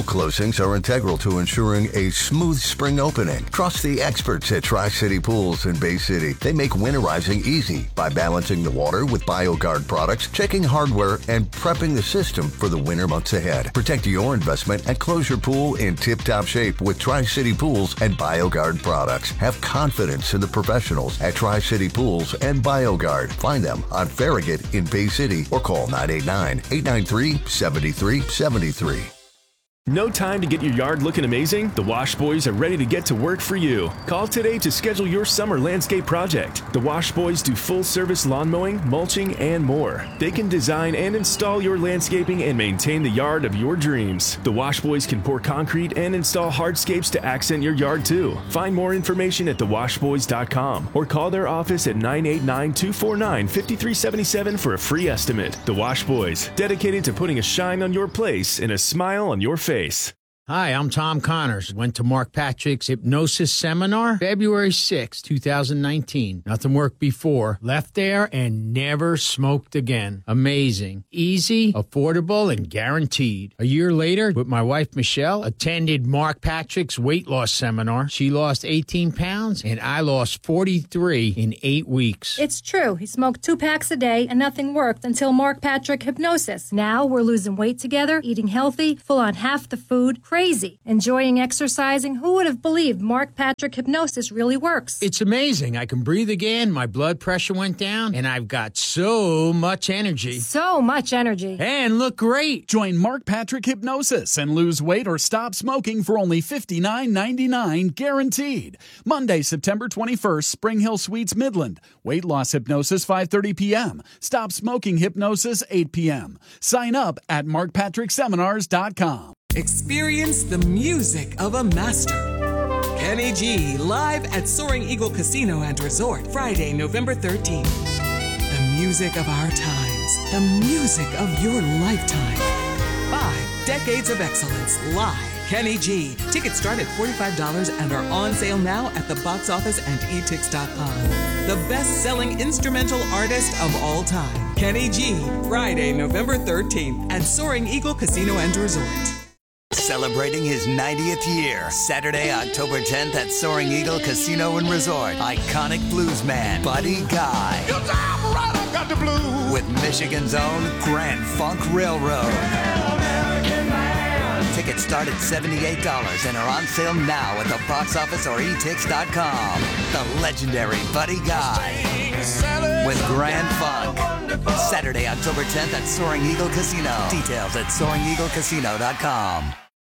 closings are integral to ensuring a smooth spring opening. Trust the experts at Tri-City Pools in Bay City. They make winterizing easy by balancing the water with BioGuard products, checking hardware, and prepping the system for the winter months ahead. Protect your investment and close your pool in tip-top shape with Tri-City Pools and BioGuard products. Have confidence in the professionals at Tri-City Pools and BioGuard. Find them on Farragut in Bay City or call 989-893-7373. No time to get your yard looking amazing? The Wash Boys are ready to get to work for you. Call today to schedule your summer landscape project. The Wash Boys do full-service lawn mowing, mulching, and more. They can design and install your landscaping and maintain the yard of your dreams. The Wash Boys can pour concrete and install hardscapes to accent your yard too. Find more information at thewashboys.com or call their office at 989-249-5377 for a free estimate. The Wash Boys, dedicated to putting a shine on your place and a smile on your face. Hi, I'm Tom Connors. Went to Mark Patrick's hypnosis seminar February 6, 2019. Nothing worked before. Left there and never smoked again. Amazing. Easy, affordable, and guaranteed. A year later, with my wife Michelle, attended Mark Patrick's weight loss seminar. She lost 18 pounds and I lost 43 in 8 weeks. It's true. He smoked 2 packs a day and nothing worked until Mark Patrick Hypnosis. Now we're losing weight together, eating healthy, full on half the food. Crazy. Enjoying exercising. Who would have believed Mark Patrick Hypnosis really works? It's amazing. I can breathe again. My blood pressure went down, and I've got so much energy. So much energy. And look great. Join Mark Patrick Hypnosis and lose weight or stop smoking for only $59.99 guaranteed. Monday, September 21st, Spring Hill Suites, Midland. Weight loss hypnosis, 5:30 p.m. Stop smoking hypnosis, 8 p.m. Sign up at markpatrickseminars.com. Experience the music of a master. Kenny G live at Soaring Eagle Casino and Resort, Friday, November 13th. The music of our times. The music of your lifetime. 5 decades of excellence live. Kenny G. Tickets start at $45 and are on sale now at the box office and etix.com. The best-selling instrumental artist of all time. Kenny G. Friday, November 13th at Soaring Eagle Casino and Resort. Celebrating his 90th year, Saturday, October 10th at Soaring Eagle Casino and Resort. Iconic bluesman Buddy Guy. Got the blues. With Michigan's own Grand Funk Railroad. Tickets start at $78 and are on sale now at the box office or etix.com. The legendary Buddy Guy with Grand Funk. Saturday, October 10th at Soaring Eagle Casino. Details at SoaringEagleCasino.com.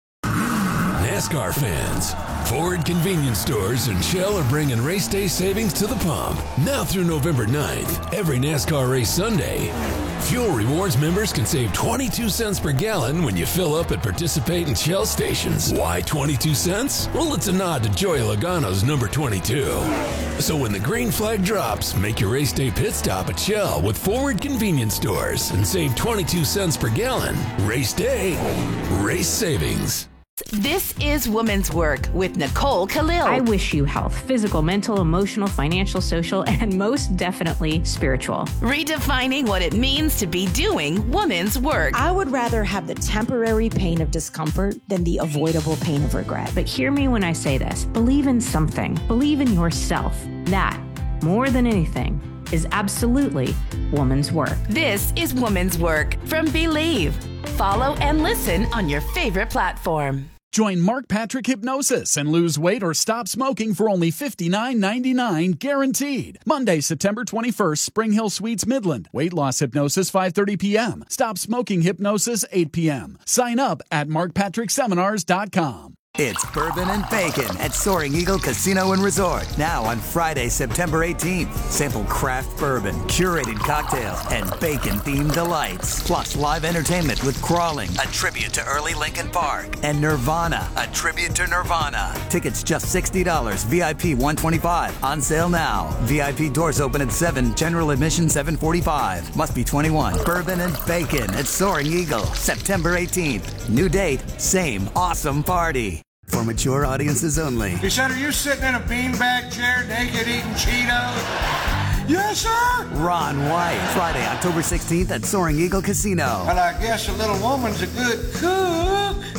NASCAR fans, Ford convenience stores and Shell are bringing race day savings to the pump. Now through November 9th, every NASCAR race Sunday, Fuel Rewards members can save 22 cents per gallon when you fill up at participating Shell stations. Why 22 cents? Well, it's a nod to Joey Logano's number 22. So when the green flag drops, make your race day pit stop at Shell with Forward convenience stores and save 22 cents per gallon. Race day, race savings. This is Woman's Work with Nicole Khalil. I wish you health, physical, mental, emotional, financial, social, and most definitely spiritual. Redefining what it means to be doing woman's work. I would rather have the temporary pain of discomfort than the avoidable pain of regret. But hear me when I say this. Believe in something. Believe in yourself. That, more than anything, is absolutely woman's work. This is Woman's Work from Believe. Follow and listen on your favorite platform. Join Mark Patrick Hypnosis and lose weight or stop smoking for only $59.99 guaranteed. Monday, September 21st, Spring Hill Suites, Midland. Weight loss hypnosis, 5:30 p.m. Stop smoking hypnosis, 8 p.m. Sign up at markpatrickseminars.com. It's Bourbon and Bacon at Soaring Eagle Casino and Resort. Now on Friday, September 18th. Sample craft bourbon, curated cocktails, and bacon-themed delights. Plus live entertainment with Crawling, a tribute to early Linkin Park, and Nirvana, a tribute to Nirvana. Tickets just $60, VIP $125. On sale now. VIP doors open at 7, general admission $745. Must be 21. Bourbon and Bacon at Soaring Eagle, September 18th. New date, same awesome party. For mature audiences only. He said, are you sitting in a beanbag chair naked eating Cheetos? Yes, sir. Ron White, Friday, October 16th at Soaring Eagle Casino. Well, I guess a little woman's a good cook.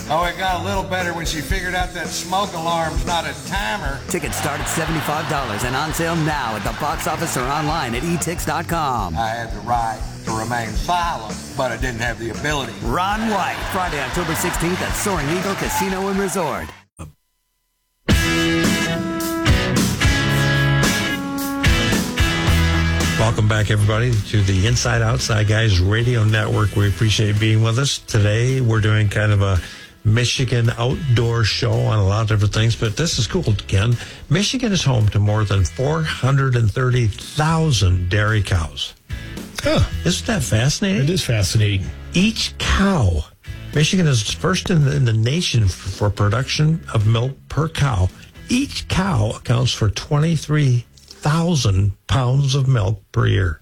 Oh, it got a little better when she figured out that smoke alarm's not a timer. Tickets start at $75 and on sale now at the box office or online at etix.com. I had the right to remain silent, but I didn't have the ability. Ron White, Friday, October 16th at Soaring Eagle Casino and Resort. Welcome back, everybody, to the Inside Outside Guys Radio Network. We appreciate being with us. Today, we're doing kind of a Michigan outdoor show on a lot of different things, but this is cool, Ken. Michigan is home to more than 430,000 dairy cows. Huh. Isn't that fascinating? It is fascinating. Each cow. Michigan is first in the nation for production of milk per cow. Each cow accounts for 23,000 pounds of milk per year.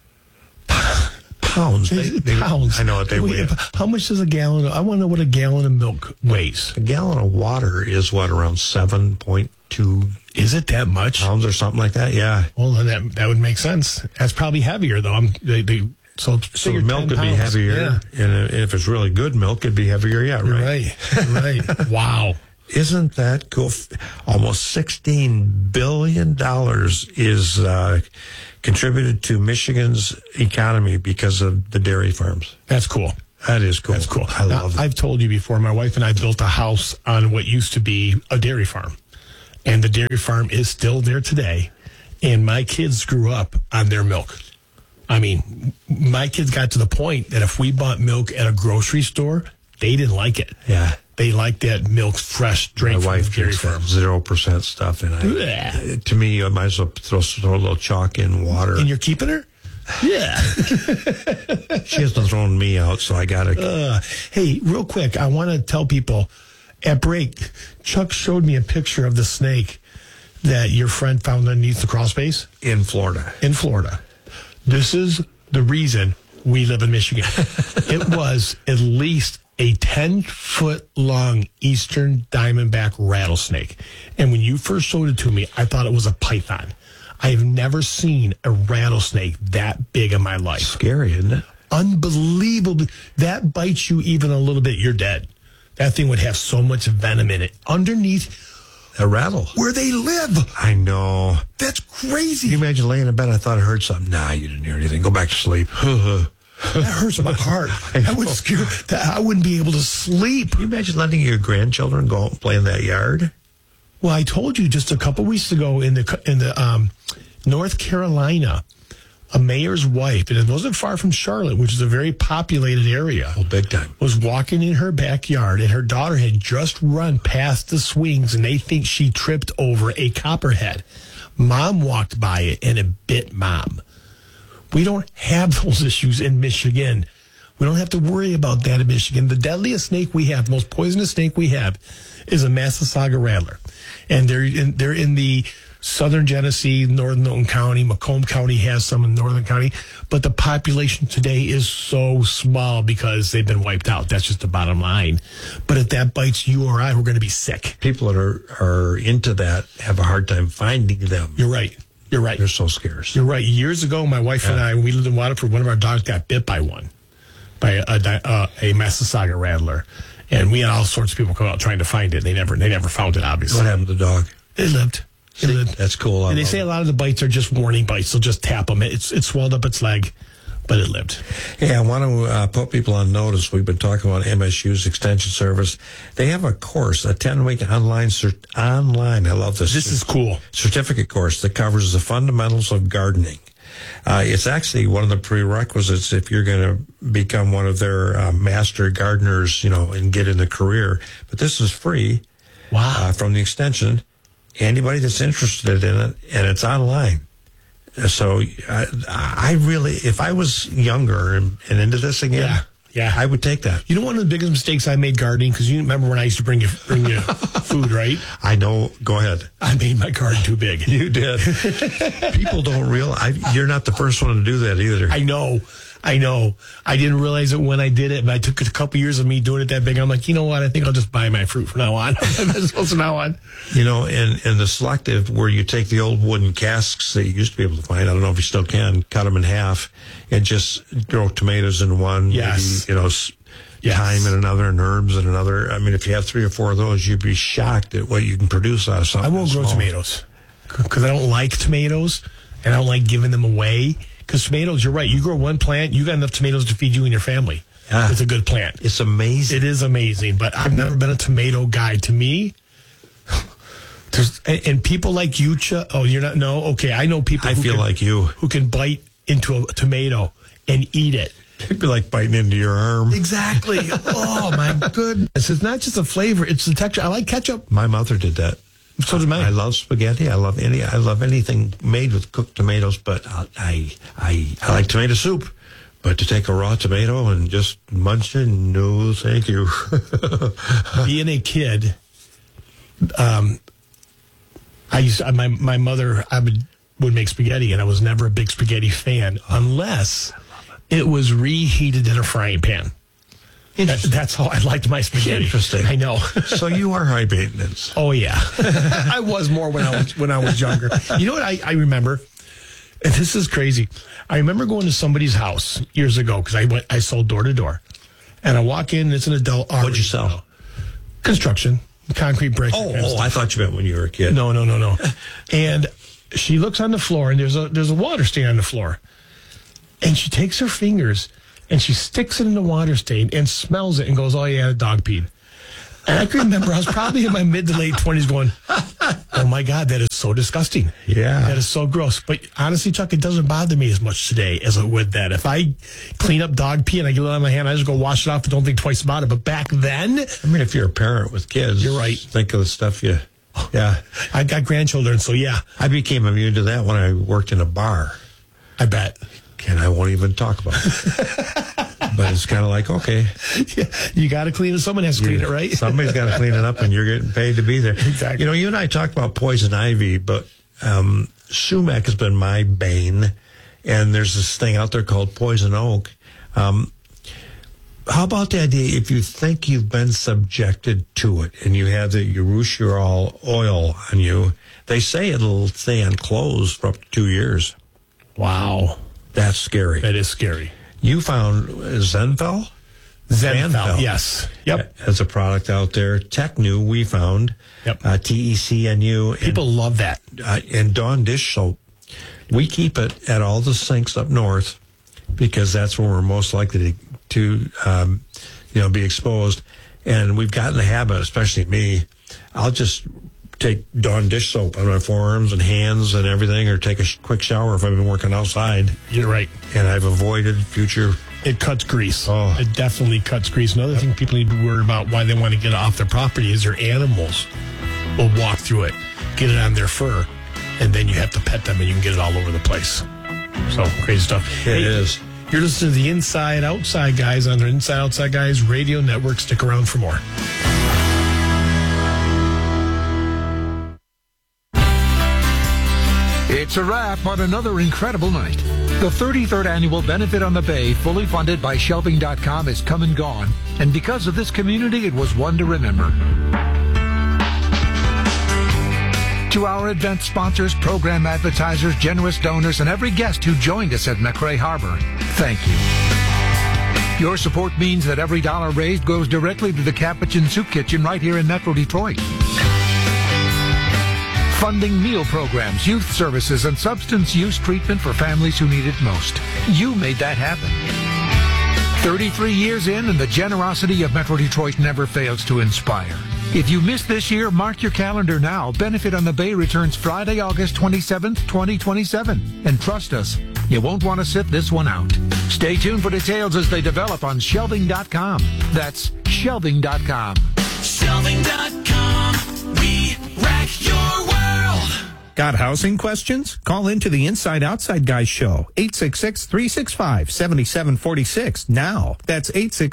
Pounds. Pounds. I know what they weigh. How much is a gallon? I want to know what a gallon of milk weighs. A gallon of water is what, around 7.2. Is it that much? Pounds or something like that? Yeah. Well, then that would make sense. That's probably heavier, though. So the milk could be heavier. Yeah. And if it's really good milk, it'd be heavier. Yeah, right. Right. Wow. Isn't that cool? Almost $16 billion is contributed to Michigan's economy because of the dairy farms. That's cool. That is cool. That's cool. I love it. I've told you before, my wife and I built a house on what used to be a dairy farm. And the dairy farm is still there today. And my kids grew up on their milk. I mean, my kids got to the point that if we bought milk at a grocery store, they didn't like it. Yeah. They like that milk fresh straight from the dairy farm. 0% stuff in it. To me, I might as well throw a little chalk in water. And you're keeping her? Yeah. She hasn't thrown me out, so I got to. Hey, real quick, I want to tell people, at break, Chuck showed me a picture of the snake that your friend found underneath the crawl space. In Florida. In Florida. This is the reason we live in Michigan. It was at least a 10-foot-long eastern diamondback rattlesnake. And when you first showed it to me, I thought it was a python. I have never seen a rattlesnake that big in my life. Scary, isn't it? Unbelievable. That bites you even a little bit, you're dead. That thing would have so much venom in it. Underneath a rattle. Where they live. I know. That's crazy. Can you imagine laying in bed? I thought I heard something. Nah, you didn't hear anything. Go back to sleep. That hurts my heart. That would scare. I wouldn't be able to sleep. Can you imagine letting your grandchildren go out and play in that yard? Well, I told you just a couple weeks ago in the North Carolina, a mayor's wife, and it wasn't far from Charlotte, which is a very populated area. Oh, big time. Was walking in her backyard, and her daughter had just run past the swings, and they think she tripped over a copperhead. Mom walked by it, and it bit Mom. We don't have those issues in Michigan. We don't have to worry about that in Michigan. The deadliest snake we have, the most poisonous snake we have, is a Massasauga rattler. And they're in the southern Genesee, northern Norton County. Macomb County has some in northern county. But the population today is so small because they've been wiped out. That's just the bottom line. But if that bites you or I, we're going to be sick. People that are into that have a hard time finding them. You're right. You're right. They're so scarce. You're right. Years ago, my wife and I, we lived in Waterford, one of our dogs got bit by one, by a Massasauga rattler. And we had all sorts of people come out trying to find it. They never found it, obviously. What happened to the dog? It lived. See, that's cool. And they say a lot of the bites are just warning bites. They'll just tap them. It swelled up its leg, but it lived. Hey, I want to put people on notice. We've been talking about MSU's extension service. They have a course, a 10-week online. I love this. This is cool. Certificate course that covers the fundamentals of gardening. It's actually one of the prerequisites if you're going to become one of their master gardeners, and get in the career. But this is free. Wow. From the extension. Anybody that's interested in it, and it's online. So I really, if I was younger and into this again, yeah, I would take that. You know, one of the biggest mistakes I made gardening, because you remember when I used to bring you food, right? I know. Go ahead. I made my garden too big. You did. People don't realize you're not the first one to do that either. I know. I didn't realize it when I did it, but I took a couple years of me doing it that big. I'm like, you know what? I think I'll just buy my fruit from now on. From now on. And the selective, where you take the old wooden casks that you used to be able to find, I don't know if you still can, cut them in half and just grow tomatoes in one. Yes. Maybe, thyme in another, and herbs in another. I mean, if you have 3 or 4 of those, you'd be shocked at what you can produce out of something. I won't grow tomatoes because I don't like tomatoes, and I don't like giving them away. Because tomatoes, you're right. You grow one plant, you got enough tomatoes to feed you and your family. Yeah. It's a good plant. It's amazing. It is amazing, but I've never been a tomato guy. To me, and people like you, you're not? No, okay. I know people who can bite into a tomato and eat it. It'd be like biting into your arm. Exactly. Oh, my goodness. It's not just the flavor, it's the texture. I like ketchup. My mother did that. So did mine. I love spaghetti. I love anything made with cooked tomatoes, but I like tomato soup. But to take a raw tomato and just munch it, no, thank you. Being a kid, my mother would make spaghetti, and I was never a big spaghetti fan unless it was reheated in a frying pan. That's how I liked my spaghetti. Interesting. I know. So you are high maintenance. Oh yeah, I was more when I was younger. You know what I remember, and this is crazy. I remember going to somebody's house years ago because I sold door to door, and I walk in. It's an adult. What'd you sell? Construction, concrete bricks. Oh, I thought you meant when you were a kid. No. And she looks on the floor, and there's a water stain on the floor, and she takes her fingers and she sticks it in the water stain and smells it and goes, "Oh yeah, dog peed." And I can remember I was probably in my mid to late 20s going, "Oh my God, that is so disgusting." Yeah. That is so gross. But honestly, Chuck, it doesn't bother me as much today as it would then. If I clean up dog pee and I get it on my hand, I just go wash it off and don't think twice about it. But back then, I mean, if you're a parent with kids, you're right. Think of the stuff you. Yeah. I got grandchildren, so yeah. I became immune to that when I worked in a bar. I bet. And I won't even talk about it. But it's kind of like, okay. Yeah, you got to clean it. Someone has to clean it, right? Somebody's got to clean it up, and you're getting paid to be there. Exactly. You know, you and I talked about poison ivy, but sumac has been my bane. And there's this thing out there called poison oak. How about the idea, if you think you've been subjected to it and you have the urushiol oil on you, they say it'll stay on clothes for up to 2 years. Wow. That's scary. That is scary. You found Zenfel? Zenfel, yes. Yep. As a product out there. Technu, we found. Yep. TECNU. People love that. And Dawn dish soap. We keep it at all the sinks up north because that's where we're most likely to be exposed. And we've gotten the habit, especially me, I'll just take Dawn dish soap on my forearms and hands and everything, or take a quick shower if I've been working outside. You're right. And I've avoided future. It cuts grease. Oh. It definitely cuts grease. Another thing people need to worry about why they want to get it off their property is their animals will walk through it, get it on their fur, and then you have to pet them and you can get it all over the place. So crazy stuff. It is. You're listening to the Inside Outside Guys on the Inside Outside Guys radio network. Stick around for more. It's a wrap on another incredible night. The 33rd annual Benefit on the Bay, fully funded by Shelving.com, is come and gone. And because of this community, it was one to remember. To our event sponsors, program advertisers, generous donors, and every guest who joined us at McRae Harbor, thank you. Your support means that every dollar raised goes directly to the Capuchin Soup Kitchen right here in Metro Detroit. Funding meal programs, youth services, and substance use treatment for families who need it most. You made that happen. 33 years in, and the generosity of Metro Detroit never fails to inspire. If you missed this year, mark your calendar now. Benefit on the Bay returns Friday, August 27th, 2027. And trust us, you won't want to sit this one out. Stay tuned for details as they develop on Shelving.com. That's Shelving.com. Shelving.com. We rack your world. Got housing questions? Call into the Inside Outside Guys show, 866-365-7746 now. That's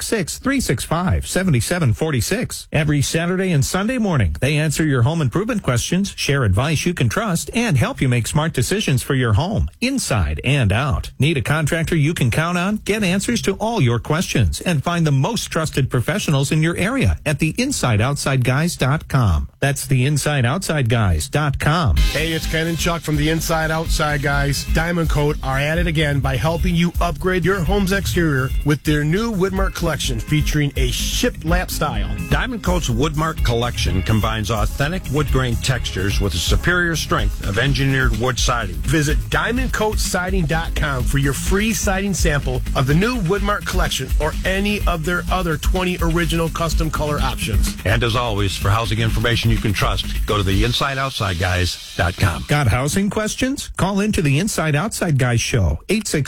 866-365-7746. Every Saturday and Sunday morning, they answer your home improvement questions, share advice you can trust, and help you make smart decisions for your home, inside and out. Need a contractor you can count on? Get answers to all your questions and find the most trusted professionals in your area at theinsideoutsideguys.com. That's theinsideoutsideguys.com. Hey, it's Ken and Chuck from the Inside Outside guys. Diamond Coat are at it again by helping you upgrade your home's exterior with their new Woodmark collection featuring a shiplap style. Diamond Coat's Woodmark collection combines authentic wood grain textures with a superior strength of engineered wood siding. Visit DiamondCoatSiding.com for your free siding sample of the new Woodmark collection or any of their other 20 original custom color options. And as always, for housing information you can trust, go to the InsideOutsideGuys.com. Got housing questions? Call into the Inside Outside Guys show,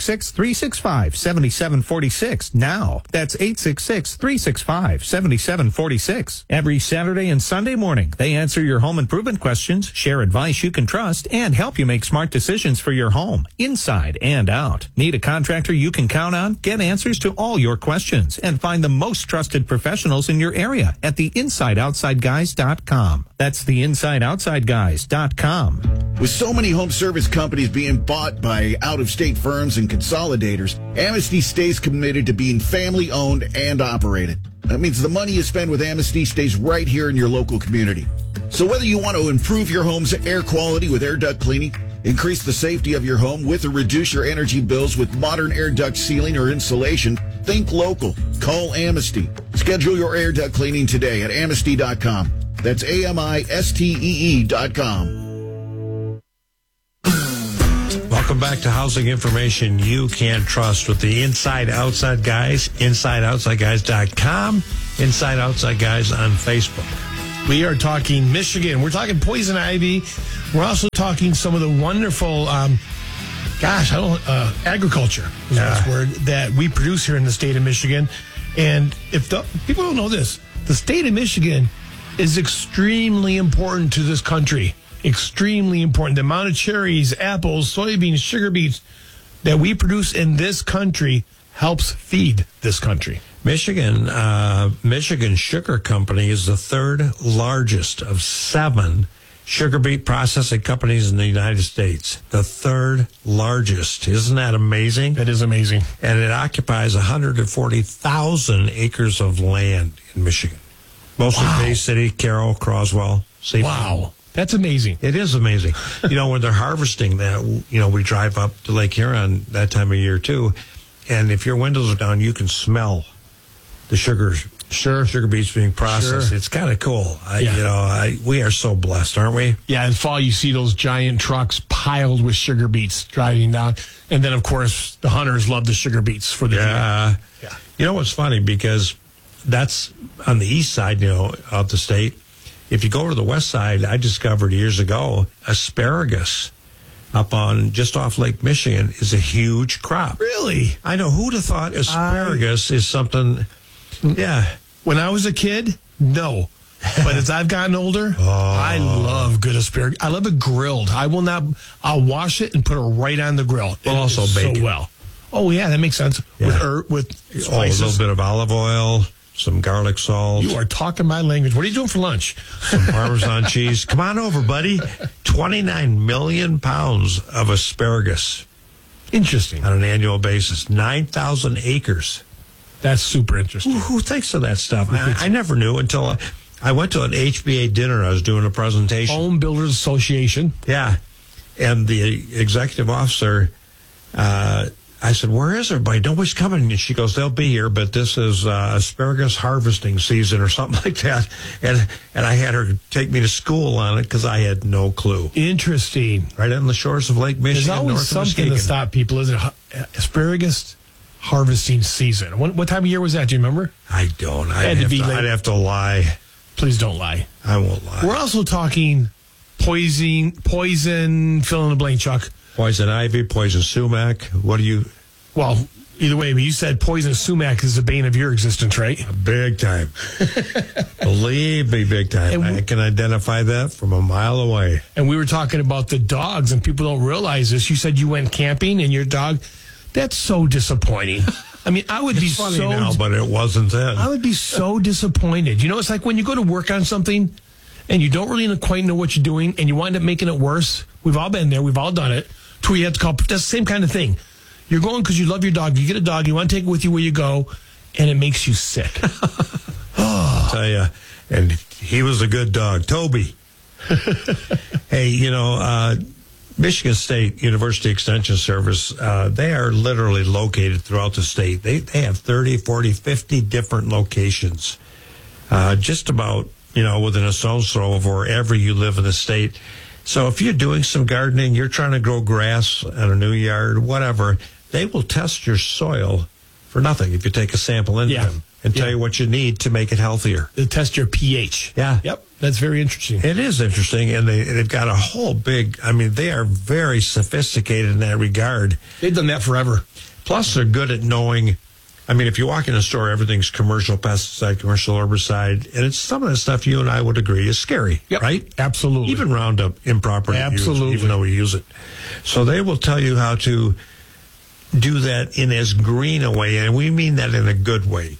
866-365-7746 now. That's 866-365-7746. Every Saturday and Sunday morning, they answer your home improvement questions, share advice you can trust, and help you make smart decisions for your home, inside and out. Need a contractor you can count on? Get answers to all your questions and find the most trusted professionals in your area at the InsideOutsideGuys.com. That's the InsideOutsideGuys.com. With so many home service companies being bought by out-of-state firms and consolidators, Amnesty stays committed to being family-owned and operated. That means the money you spend with Amnesty stays right here in your local community. So whether you want to improve your home's air quality with air duct cleaning, increase the safety of your home with or reduce your energy bills with modern air duct sealing or insulation, think local. Call Amnesty. Schedule your air duct cleaning today at amnesty.com. That's AMISTEE.com. Welcome back to Housing Information You Can Trust with the Inside Outside Guys, InsideOutsideGuys.com, Inside Outside Guys on Facebook. We are talking Michigan. We're talking poison ivy. We're also talking some of the wonderful, agriculture is the word that we produce here in the state of Michigan. And if people don't know this, the state of Michigan is extremely important to this country. Extremely important. The amount of cherries, apples, soybeans, sugar beets that we produce in this country helps feed this country. Michigan Sugar Company is the third largest of 7 sugar beet processing companies in the United States. The third largest. Isn't that amazing? That is amazing. And it occupies 140,000 acres of land in Michigan. Mostly Bay City, Carroll, Croswell. Wow. That's amazing. It is amazing. When they're harvesting that, we drive up to Lake Huron that time of year too. And if your windows are down, you can smell the sugar beets being processed. Sure. It's kind of cool. We are so blessed, aren't we? Yeah, in fall you see those giant trucks piled with sugar beets driving down. And then, of course, the hunters love the sugar beets for the year. You know what's funny? Because that's on the east side, of the state. If you go to the west side, I discovered years ago, asparagus up on just off Lake Michigan is a huge crop. Really? I know. Who'd have thought asparagus is something... Yeah. When I was a kid, no. But as I've gotten older, I love good asparagus. I love it grilled. I'll wash it and put it right on the grill. Well, also bake it. Well. Oh, yeah, that makes sense. Yeah. With spices. A little bit of olive oil, some garlic salt. You are talking my language. What are you doing for lunch? Some Parmesan cheese. Come on over, buddy. 29 million pounds of asparagus. Interesting. On an annual basis. 9,000 acres. That's super interesting. Who thinks of that stuff? I never knew until I went to an HBA dinner. I was doing a presentation. Home Builders Association. Yeah. And the executive officer, I said, where is everybody? Nobody's coming. And she goes, they'll be here, but this is asparagus harvesting season or something like that. And I had her take me to school on it because I had no clue. Interesting. Right on the shores of Lake Michigan. There's always something to stop people, isn't it? Asparagus harvesting season. What time of year was that? Do you remember? I don't. I'd have to lie. Please don't lie. I won't lie. We're also talking poison, fill in the blank, Chuck. Poison ivy, poison sumac. What do you... Well, either way, but you said poison sumac is the bane of your existence, right? Big time. Believe me, big time. I can identify that from a mile away. And we were talking about the dogs, and people don't realize this. You said you went camping, and your dog... That's so disappointing. I mean, I would be funny now, but it wasn't then. I would be so disappointed. It's like when you go to work on something and you don't really quite know what you're doing and you wind up making it worse. We've all been there. We've all done it. To where you have to call. That's the same kind of thing. You're going because you love your dog. You get a dog. You want to take it with you where you go, and it makes you sick. I'll tell you, and he was a good dog. Toby. Hey, Michigan State University Extension Service, they are literally located throughout the state. They have 30, 40, 50 different locations, just about, within a stone's throw of wherever you live in the state. So if you're doing some gardening, you're trying to grow grass in a new yard, whatever, they will test your soil for nothing if you take a sample into them and tell you what you need to make it healthier. They'll test your pH. Yeah. Yep. That's very interesting. It is interesting, and they've got a whole they are very sophisticated in that regard. They've done that forever. Plus, they're good at knowing, if you walk in a store, everything's commercial pesticide, commercial herbicide, and it's some of the stuff you and I would agree is scary, right? Absolutely. Even Roundup, improper use, even though we use it. So they will tell you how to do that in as green a way, and we mean that in a good way.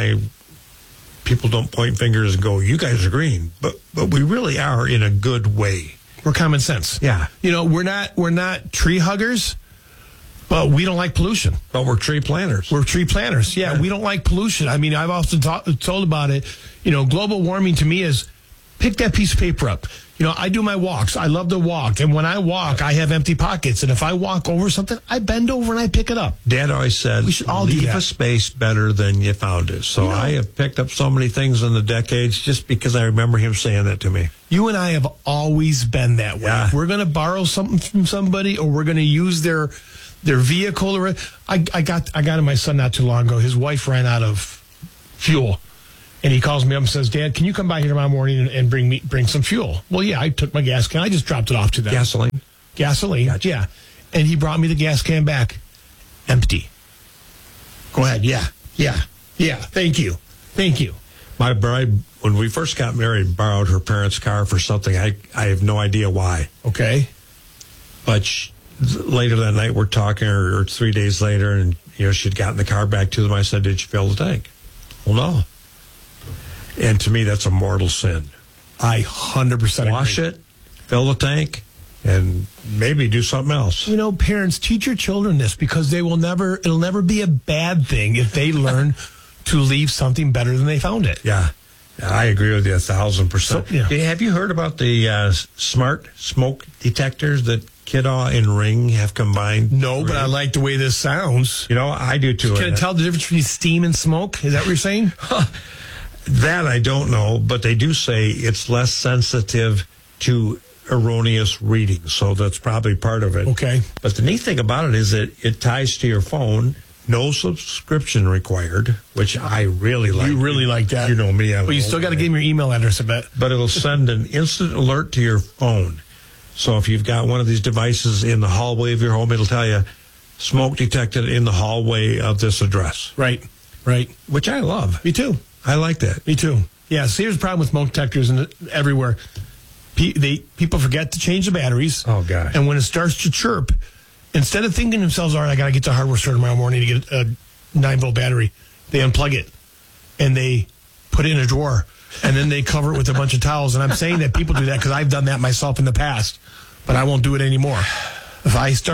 People don't point fingers and go, you guys are green, but we really are in a good way. We're common sense. Yeah. We're not tree huggers, but we don't like pollution. But we're tree planters. We're tree planters. Yeah, we don't like pollution. I've often told about it. Global warming to me is pick that piece of paper up. I do my walks. I love to walk. And when I walk, I have empty pockets. And if I walk over something, I bend over and I pick it up. Dad always said, we should all leave do that. a space better than you found it. So I have picked up so many things in the decades just because I remember him saying that to me. You and I have always been that way. Yeah. If we're going to borrow something from somebody or we're going to use their vehicle. I got to my son not too long ago. His wife ran out of fuel. And he calls me up and says, Dad, can you come by here tomorrow morning and bring some fuel? Well, yeah, I took my gas can. I just dropped it off to them. Gasoline, gotcha. Yeah. And he brought me the gas can back. Empty. Go ahead. Yeah. Thank you. My bride, when we first got married, borrowed her parents' car for something. I have no idea why. Okay. But later that night, we're talking, or 3 days later, and she'd gotten the car back to them. I said, did you fill the tank? Well, no. And to me, that's a mortal sin. I 100% Wash it, fill the tank, and maybe do something else. Parents, teach your children this because it'll never be a bad thing if they learn to leave something better than they found it. Yeah, I agree with you 1,000%. So, have you heard about the smart smoke detectors that Kiddaw and Ring have combined? No, but I like the way this sounds. I do too. Can it tell the difference between steam and smoke? Is that what you're saying? That I don't know, but they do say it's less sensitive to erroneous readings, so that's probably part of it. Okay. But the neat thing about it is that it ties to your phone, no subscription required, which I really like. You really like that. You know me. But you still got to give them your email address, I bet. But it'll send an instant alert to your phone. So if you've got one of these devices in the hallway of your home, it'll tell you, smoke detected in the hallway of this address. Right. Which I love. Me too. I like that. Me too. Yeah, so here's the problem with smoke detectors everywhere. People forget to change the batteries. Oh, God. And when it starts to chirp, instead of thinking to themselves, all right, I got to get to the hardware store tomorrow morning to get a 9-volt battery, they unplug it and they put it in a drawer and then they cover it with a bunch of towels. And I'm saying that people do that because I've done that myself in the past, but I won't do it anymore. We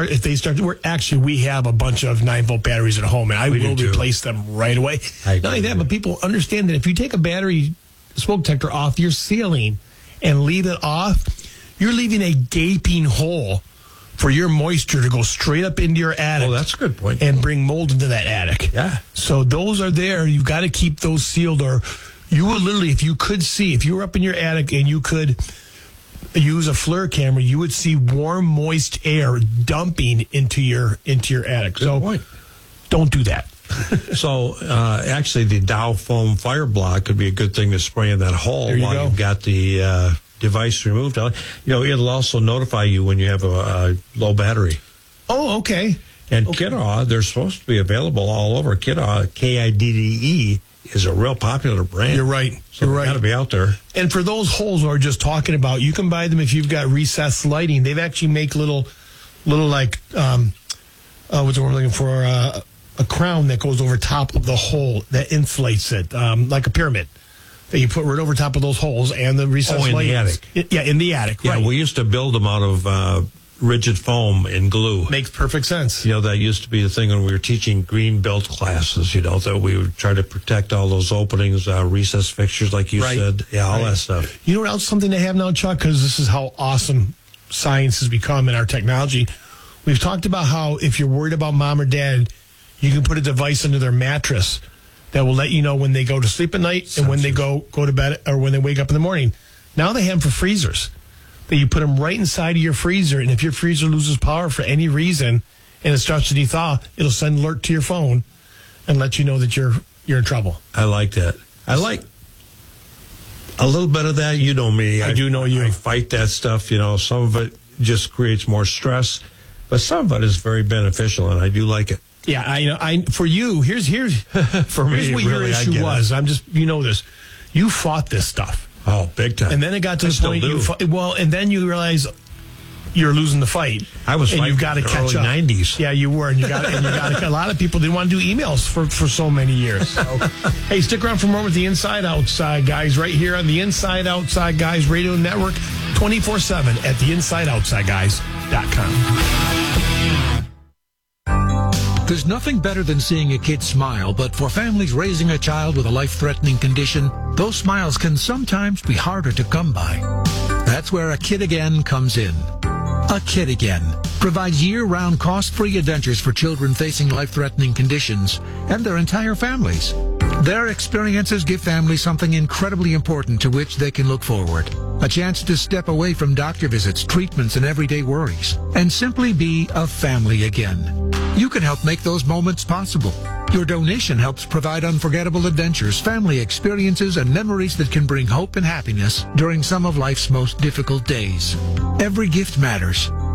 have a bunch of 9-volt batteries at home, and I will replace them right away. Not only that, but people understand that if you take a battery smoke detector off your ceiling and leave it off, you're leaving a gaping hole for your moisture to go straight up into your attic. Oh, that's a good point. And bring mold into that attic. Yeah. So those are there. You've got to keep those sealed, or you will literally, if you were up in your attic and you could use a FLIR camera, you would see warm, moist air dumping into your attic. Good point. Don't do that. So actually, the Dow foam fire block could be a good thing to spray in that hole while you've got the device removed. It'll also notify you when you have a low battery. Oh, okay. And Kiddaw, they're supposed to be available all over. Kiddaw, Kidde, is a real popular brand. You're right. So You're right. Got to be out there. And for those holes we're just talking about, you can buy them if you've got recessed lighting. They've actually make little like what's the word I'm looking for? A crown that goes over top of the hole that insulates it, like a pyramid that you put right over top of those holes and the recessed lighting. The attic. In the attic. Yeah, right. we used to build them out of rigid foam and glue. Makes perfect sense. That used to be the thing when we were teaching green belt classes, that we would try to protect all those openings, recess fixtures, like you said. Yeah, all that stuff. You know what else, something they have now, Chuck, because this is how awesome science has become in our technology. We've talked about how if you're worried about mom or dad, you can put a device under their mattress that will let you know when they go to sleep at night and when they go to bed or when they wake up in the morning. Now they have them for freezers. That you put them right inside of your freezer, and if your freezer loses power for any reason and it starts to thaw, it'll send an alert to your phone and let you know that you're in trouble. I like that. I like a little bit of that. You know me. I do know you. I fight that stuff. Some of it just creates more stress, but some of it is very beneficial, and I do like it. Yeah, for you, here's for me, here's what your issue was. I'm just, this. You fought this stuff. Oh, big time. And then it got to the point and then you realize you're losing the fight. I was fighting, and you got to catch up. 90s. Yeah, you were, and you got a lot of people didn't want to do emails for so many years. So, hey, stick around for more with the Inside Outside Guys right here on the Inside Outside Guys Radio Network, 24/7 at theinsideoutsideguys.com. There's nothing better than seeing a kid smile, but for families raising a child with a life-threatening condition, those smiles can sometimes be harder to come by. That's where A Kid Again comes in. A Kid Again provides year-round cost-free adventures for children facing life-threatening conditions and their entire families. Their experiences give families something incredibly important to which they can look forward. A chance to step away from doctor visits, treatments, and everyday worries, and simply be a family again. You can help make those moments possible. Your donation helps provide unforgettable adventures, family experiences, and memories that can bring hope and happiness during some of life's most difficult days. Every gift matters.